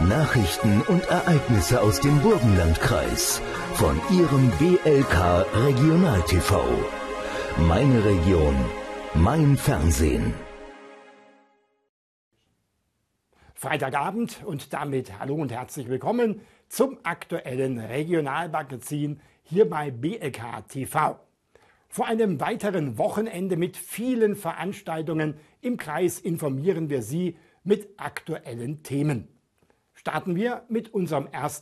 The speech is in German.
Nachrichten und Ereignisse aus dem Burgenlandkreis von Ihrem BLK Regional TV. Meine Region, mein Fernsehen. Freitagabend und damit hallo und herzlich willkommen zum aktuellen Regionalmagazin hier bei BLK TV. Vor einem weiteren Wochenende mit vielen Veranstaltungen im Kreis informieren wir Sie mit aktuellen Themen. Starten wir mit unserem ersten